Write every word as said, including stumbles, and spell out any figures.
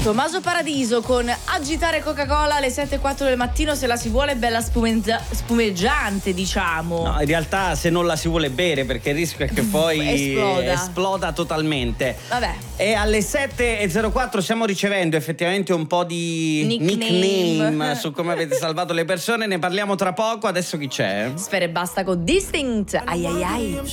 Tommaso Paradiso con Agitare Coca-Cola alle sette e quattro del mattino, se la si vuole bella spumeggia- spumeggiante, diciamo. No, in realtà se non la si vuole bere, perché il rischio è che poi Esploda. esploda totalmente. Vabbè. E alle sette e zero quattro stiamo ricevendo effettivamente un po' di Nickname. nickname su come avete salvato le persone. Ne parliamo tra poco. Adesso chi c'è? Sfere Basta con Distinct. Ai ai ai.